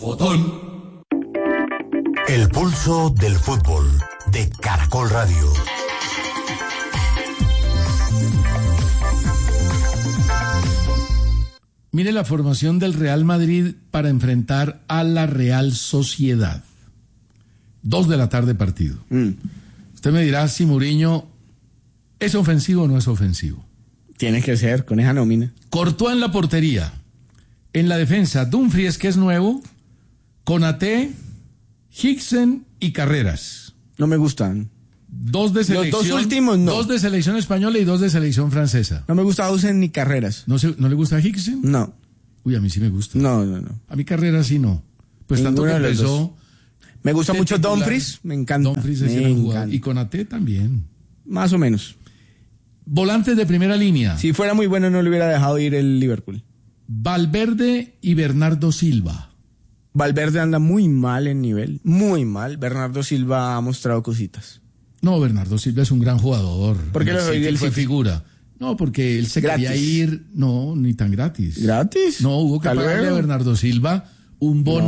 Fotón. El pulso del fútbol de Caracol Radio. Mire la formación del Real Madrid para enfrentar a la Real Sociedad. 2:00 p.m. partido. Usted me dirá si Mourinho es ofensivo o no es ofensivo. Tiene que ser, con esa nómina. Courtois en la portería. En la defensa, Dumfries, que es nuevo, Konaté, Hicksen y Carreras. No me gustan. 2 de selección. Los dos últimos no. 2 de selección española y 2 de selección francesa. No me gusta Usen ni Carreras. ¿No le gusta Hicksen? No. Uy, a mí sí me gusta. No. A mí Carreras sí no. Pues Ninguno tanto que de los empezó. dos. Me gusta mucho titular. Dumfries, me encanta. Dumfries es el jugador. Y Konaté también. Más o menos. Volantes de primera línea. Si fuera muy bueno no le hubiera dejado ir el Liverpool. Valverde y Bernardo Silva. Valverde anda muy mal en nivel, muy mal. Bernardo Silva ha mostrado cositas. No, Bernardo Silva es un gran jugador. ¿Por qué El lo doy City del fue City? figura? No, porque él se Gratis. quería ir. No, ni tan gratis. ¿Gratis? No, hubo que Hasta pagarle luego. a Bernardo Silva un bono